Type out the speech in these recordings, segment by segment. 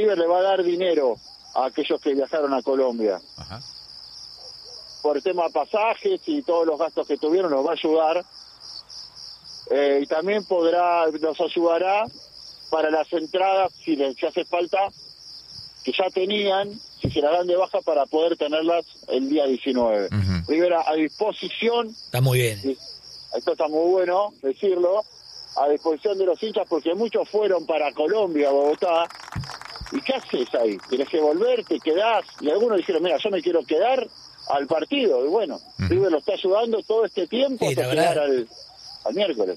River le va a dar dinero a aquellos que viajaron a Colombia. Ajá. Por el tema de pasajes y todos los gastos que tuvieron, nos va a ayudar. Y también nos ayudará para las entradas, si hace falta, que ya tenían, si se las dan de baja, para poder tenerlas el día 19. Uh-huh. River a disposición. Está muy bien. Esto está muy bueno decirlo, a disposición de los hinchas, porque muchos fueron para Colombia, Bogotá. ¿Y qué haces ahí? ¿Tienes que volver? ¿Te quedás? Y algunos dijeron, mira, yo me quiero quedar al partido. Y bueno, River lo está ayudando todo este tiempo hasta llegar al miércoles.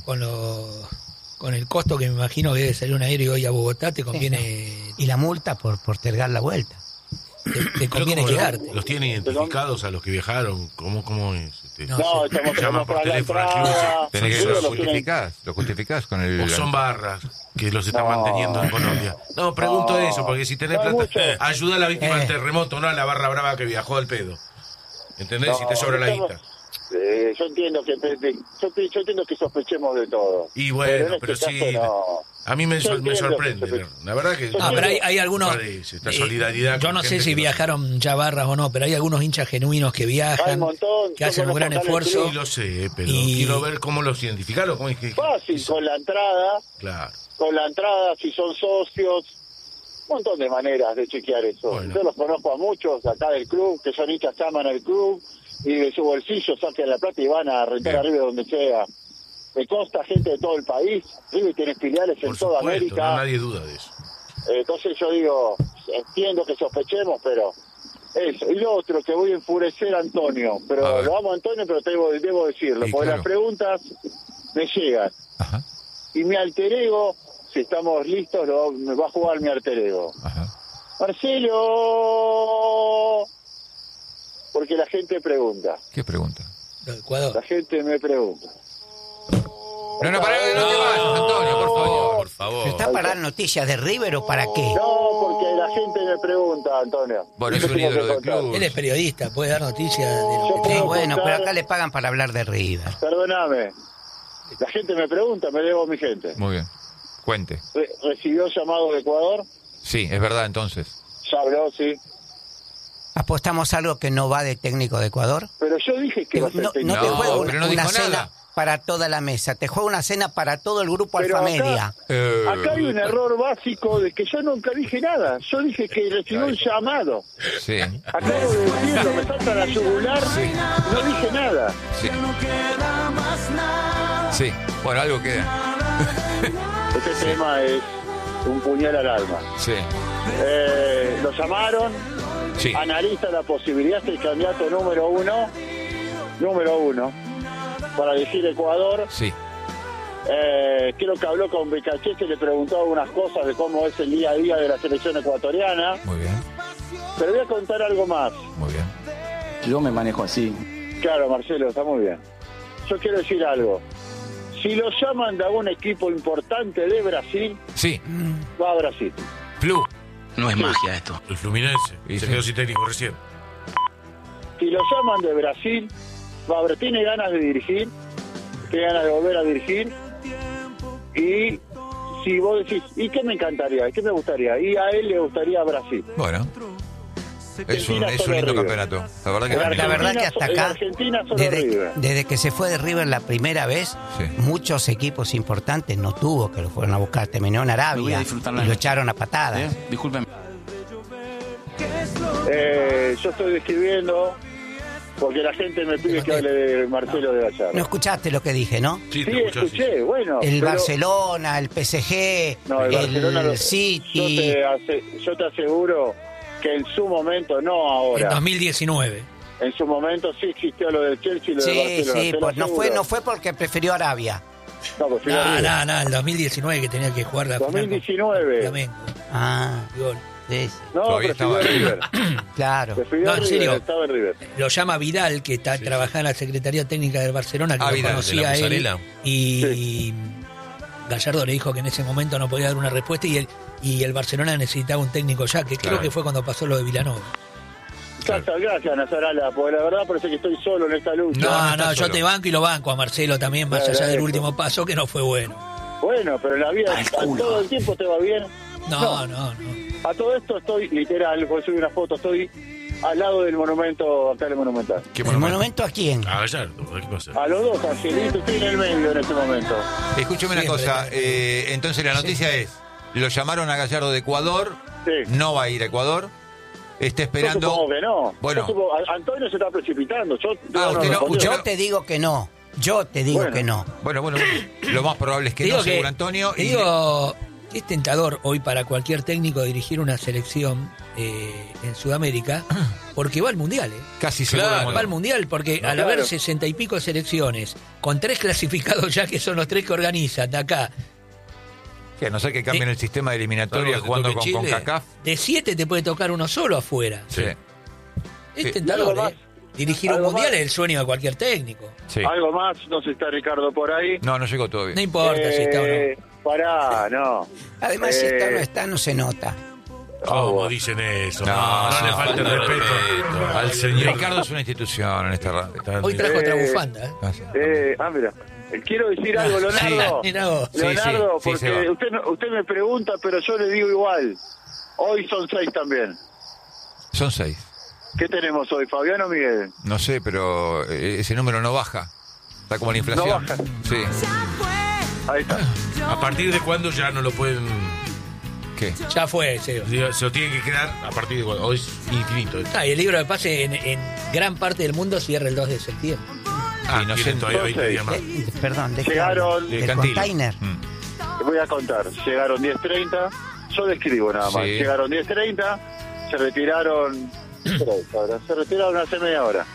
Con el costo que me imagino que debe salir un aéreo hoy a Bogotá, te conviene... Y la multa por tergar la vuelta. Te conviene quedarte. ¿Los tienen identificados a los que viajaron? ¿Cómo es? No, llaman por teléfono al club. Tenés que lo justificás con el... ¿O son barras que los están manteniendo en Colombia? No, pregunto eso, porque si tenés plata, ayuda a la víctima del terremoto, no a la barra brava que viajó al pedo. ¿Entendés? Si te sobra la guita. Yo entiendo que sospechemos de todo. Y bueno, pero este sí, no. A mí me sorprende. La verdad que... pero hay algunos... Esta solidaridad. Yo no sé si viajaron ya barras o no, pero hay algunos hinchas genuinos que viajan, hay un montón, que hacen un gran esfuerzo. Sí, lo sé, pero quiero ver cómo los identificaron. ¿Cómo es que... Fácil, con la entrada. Claro. Con la entrada, si son socios. Un montón de maneras de chequear eso. Bueno. Yo los conozco a muchos acá del club, que son hinchas que aman al club, y de su bolsillo sacan la plata y van a rentar arriba donde sea. Me consta gente de todo el país. River tiene filiales en toda América. No, nadie duda de eso. Entonces yo digo, entiendo que sospechemos, pero eso. Y lo otro, que voy a enfurecer a Antonio, pero lo amo a Antonio, pero debo decirlo, porque las preguntas me llegan. Ajá. Y mi alter ego, si estamos listos, me va a jugar mi alter ego. Ajá. Marcelo, porque la gente pregunta. ¿Qué pregunta? Ecuador. La gente me pregunta. No, pará, no te vayas, Antonio, por favor. ¿Está para dar noticias de River o para qué? No, porque la gente me pregunta, Antonio. Bueno, es un ídolo del club. Él es periodista, puede dar noticias de lo que Sí, tenga. bueno, pero acá le pagan para hablar de River. Perdóname. La gente me pregunta, me debo a mi gente. Muy bien. Cuente. ¿Recibió llamado de Ecuador? Sí, es verdad, entonces. Ya habló, sí. ¿Apostamos algo que no va de técnico de Ecuador? Pero yo dije que va a ser técnico. No te juego pero no una dijo cena nada. para toda la mesa, te juego una cena para todo el grupo Pero Alfamedia. Acá hay un error básico de que yo nunca dije nada. Yo dije que recibió un llamado. Sí. Acabo de decirlo, me salta la yugular, no dije nada. Sí. Sí. Bueno, algo queda. Este tema es un puñal al alma. Sí. Lo llamaron, Sí. analiza la posibilidad del candidato número uno, para elegir Ecuador. Sí. Creo que habló con Becachete y le preguntó algunas cosas de cómo es el día a día de la selección ecuatoriana. Muy bien. Pero voy a contar algo más. Muy bien. Yo me manejo así. Claro, Marcelo, está muy bien. Yo quiero decir algo. Si lo llaman de algún equipo importante de Brasil, Sí. va a Brasil. Flu. No es magia esto. El Fluminense. Y Se sí. quedó sin técnico recién. Si lo llaman de Brasil, va a ver, tiene ganas de dirigir, tiene ganas de volver a dirigir. Y si vos decís, ¿y qué me encantaría? ¿Y qué me gustaría? Y a él le gustaría Brasil. Bueno. Es un lindo River. campeonato. La verdad que La verdad que hasta En acá, Argentina solo River. desde que se fue de River la primera vez, Sí. muchos equipos importantes no tuvo que lo fueron a buscar. Terminó en Me voy a Arabia disfrutar y la lo noche. echaron a patadas. Disculpen. Yo estoy describiendo porque la gente me pide que hable de Marcelo de Gallardo. No escuchaste lo que dije, ¿no? Sí, Sí, te escuchás, sí. escuché, bueno. El pero- Barcelona, el PSG, No, el Barcelona el City. yo te aseguro que en su momento, no En ahora, 2019. en su momento sí existió lo del Chelsea y lo del Sí, Barcelona. sí, te lo pues aseguro. no fue porque prefirió Arabia. No, pues fui a River. No, el 2019 que tenía que jugar la final con 2019. Flamengo. Ah, Gol. sí, sí, No, Todavía prefirió a estaba River. claro. Prefirió No, a en River, serio. estaba en River. Lo llama Vidal, que trabajaba en la Secretaría Técnica del Barcelona, que lo Vidal, conocía de la a él. Mozzarella. Y Gallardo le dijo que en ese momento no podía dar una respuesta y el Barcelona necesitaba un técnico ya, que Claro. creo que fue cuando pasó lo de Vilanova. Gracias, Nazarala, porque la verdad parece que estoy solo en esta lucha. No, yo te banco y lo banco a Marcelo también, más allá del último paso, que no fue bueno. Bueno, pero en la vida todo el tiempo te va bien. No. A todo esto estoy, literal, voy a subir una foto, estoy al lado del monumento, acá en el Monumental. ¿El monumento a quién? A Gallardo, ¿qué pasa? A los dos, Angelito, estoy en el medio en este momento. Escúcheme una cosa, entonces la noticia es, lo llamaron a Gallardo de Ecuador, no va a ir a Ecuador, está esperando... Yo supongo que no. Bueno. Antonio se está precipitando. Yo te digo que no. Yo te digo que no. Bueno, lo más probable es que no, según Antonio. Te digo, es tentador hoy para cualquier técnico dirigir una selección en Sudamérica, porque va al Mundial. Casi seguro. Va al Mundial, porque al haber 60 y pico selecciones, con 3 clasificados ya que son los 3 que organizan de acá. Sí, a no ser que cambien el sistema de eliminatoria jugando con CONCACAF. De 7 te puede tocar uno solo afuera. Sí. Es tentador, Dirigir un mundial es el sueño de cualquier técnico. Sí. Algo más, no sé si está Ricardo por ahí. No llegó todavía. No importa si está o no. Pará, no. Además, si está o no está, no se nota. ¿Cómo dicen eso? No, le falte el respeto al señor. Ricardo es una institución en esta radio. Hoy trajo otra bufanda. Mira. Quiero decir algo, Leonardo. Leonardo, sí, porque usted me pregunta, pero yo le digo igual. Hoy son 6 también. Son 6. ¿Qué tenemos hoy, Fabián o Miguel? No sé, pero ese número no baja. Está como la inflación. No baja. Sí. Ahí está. ¿A partir de cuándo ya no lo pueden...? ¿Qué? Ya fue, Seba. Se lo tienen que quedar a partir de cuándo. Hoy es infinito. Y el libro de pase en gran parte del mundo cierra el 2 de septiembre. No sé, todavía 20 días más. Perdón, ¿de llegaron qué? ¿Del container? Te voy a contar. Llegaron 10:30. Yo describo nada más. Sí. Llegaron 10:30. Se retiraron... Se retiraron hace media hora.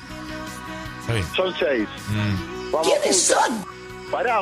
Son 6. ¿Quiénes son? Pará.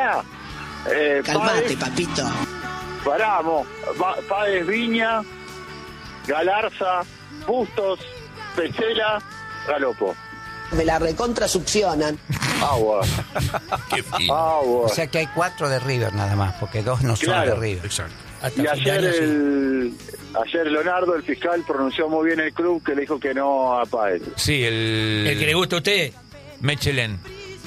Calmate, papito. Paramos. Páez, Viña, Galarza, Bustos, Pesela, Galopo. Me la recontra succionan. Agua. Qué fino. Agua. O sea que hay 4 de River nada más, porque 2 no son de River. Exacto. Hasta Y fin de año, ayer Leonardo, el fiscal, pronunció muy bien el club que le dijo que no a Páez. Sí, el que le gusta a usted. Mechelen.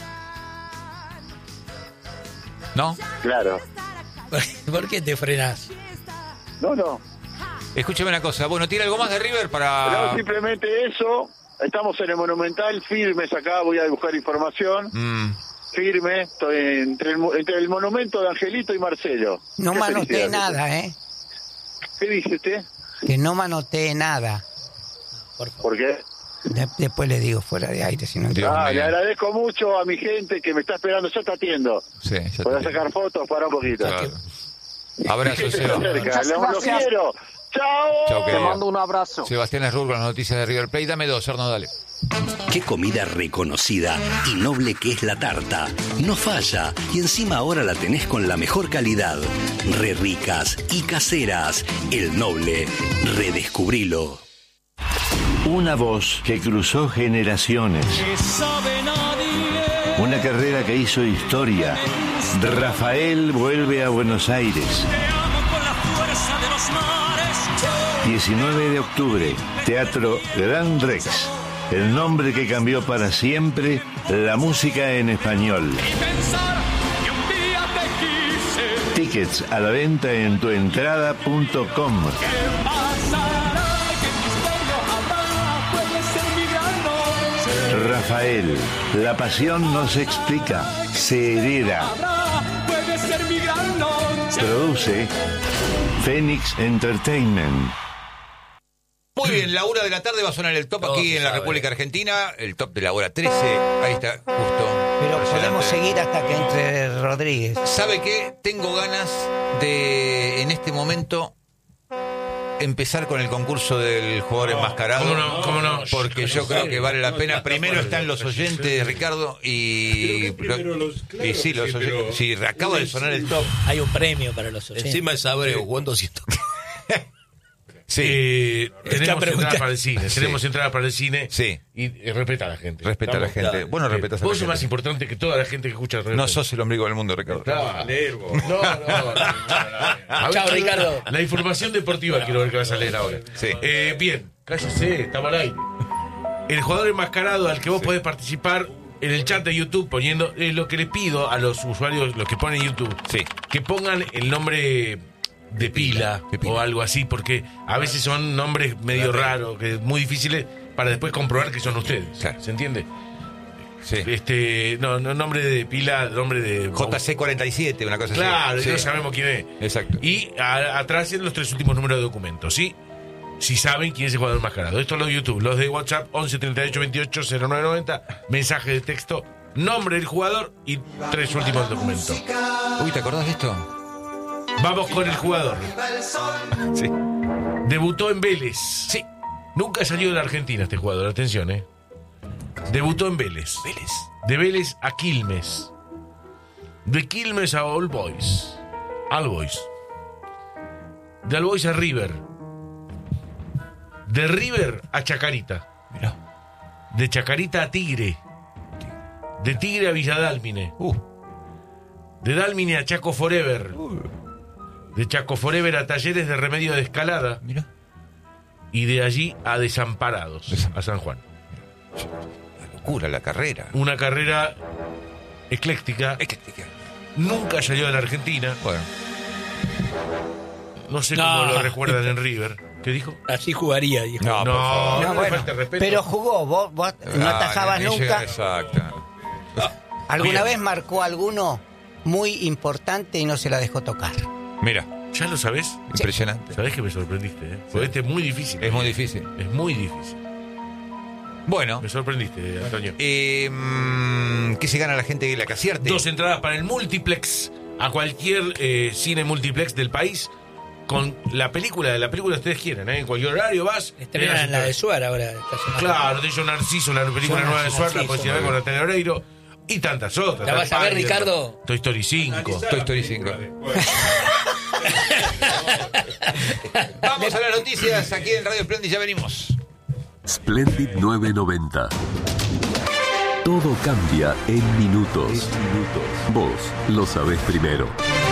¿No? Claro. ¿Por qué te frenás? No. Escúchame una cosa. Bueno, ¿tiene algo más de River para...? No, simplemente eso. Estamos en el Monumental, firmes acá, voy a buscar información. Firme, estoy entre el monumento de Angelito y Marcelo. No manoteé nada, ¿Qué dice usted? Que no manoteé nada. ¿Por qué? Después le digo fuera de aire, si no. Dios mío. Le agradezco mucho a mi gente que me está esperando, ya está atiendo. Sí, ya ¿Puedo te- sacar fotos? Para un poquito. Claro. Abrazo, Gente Seba. cerca, lo quiero. ¡Chao! Chao, Te querido. mando un abrazo. Sebastián Esrur con las noticias de River Plate. Dame 2, Arno, dale. Qué comida reconocida y noble que es la tarta. No falla y encima ahora la tenés con la mejor calidad. Re ricas y caseras. El Noble. Redescubrilo. Una voz que cruzó generaciones. Una carrera que hizo historia. Rafael vuelve a Buenos Aires. 19 de octubre, Teatro Gran Rex. El nombre que cambió para siempre la música en español. Tickets a la venta en tuentrada.com. Rafael, la pasión no se explica, se hereda. Produce Phoenix Entertainment. Muy bien, la 1 de la tarde va a sonar el top aquí en la República Argentina. El top de la hora 13. Ahí está, justo. Pero podemos Impresionante. seguir hasta que entre Rodríguez. ¿Sabe qué? Tengo ganas de, en este momento, empezar con el concurso del jugador enmascarado. ¿Cómo no? Porque yo creo que vale la pena. Primero están los oyentes, Ricardo, y sí, los oyentes. Sí, acaba de sonar el top. Hay un premio para los oyentes. Encima es Abreu, ¿cuánto siento? Sí. Tenemos entrada para el cine. Sí. Tenemos entrada para el cine. Sí. Y respeta a la gente. Respeta a la gente. Claro. Bueno, respetas a la Vos sos gente. más importante que toda la gente que escucha el No sos el ombligo del mundo, Ricardo. No. Chao, Ricardo. La información deportiva quiero ver que vas a leer ahora. Sí. Bien, cállese, estamos al aire. El jugador enmascarado al que vos podés participar en el chat de YouTube poniendo lo que les pido a los usuarios, los que ponen YouTube, Sí. que pongan el nombre de pila o algo así, porque a veces son nombres medio raros, que es muy difíciles para después comprobar que son ustedes. Claro. ¿Se entiende? Sí. No, nombre de pila, nombre de... JC47, una cosa claro, así. no sabemos quién es. Exacto. Y atrás en los 3 últimos números de documentos, ¿sí? Si saben quién es el jugador enmascarado. Esto es los de YouTube, los de WhatsApp, 11 38 28 0990, mensaje de texto, nombre del jugador y 3 últimos documentos. Uy, ¿te acordás de esto? Vamos con el jugador. Sí. Debutó en Vélez. Sí. Nunca salió de la Argentina este jugador, atención, Debutó en Vélez. Vélez. De Vélez a Quilmes. De Quilmes a All Boys. All Boys. De All Boys a River. De River a Chacarita. Mirá. De Chacarita a Tigre. De Tigre a Villa Dálmine. De Dálmine a Chaco Forever. De Chaco Forever a Talleres de Remedio de Escalada. Mirá. Y de allí a Desamparados, a San Juan. La locura, la carrera. Una carrera ecléctica. Nunca salió de la Argentina. Bueno. No sé cómo lo recuerdan en River. ¿Qué dijo? Así jugaría, dijo. No, bueno, falta respeto. pero jugó, vos no atajabas nunca. Exacto. ¿Alguna Bien. vez marcó alguno muy importante y no se la dejó tocar? Mira, ¿Ya lo sabés? impresionante. Sabés que me sorprendiste, Porque este es muy difícil. Es muy difícil. Es muy difícil. Bueno, Me sorprendiste, Antonio. ¿qué se gana la gente la que acierte? 2 entradas para el multiplex, a cualquier cine multiplex del país, con la película que ustedes quieran, En cualquier horario vas. Estrenan la de Suar ahora. esta semana. Claro, de John Narciso, la película nueva de Suar, la poesía con Natalia Oreiro, y tantas otras. ¿La vas a ver, Spider-Man, Ricardo? Toy Story 5. Toy Story 5. Vamos a las noticias aquí en Radio Splendid, ya venimos. Splendid 990. Todo cambia en minutos. Vos lo sabés primero.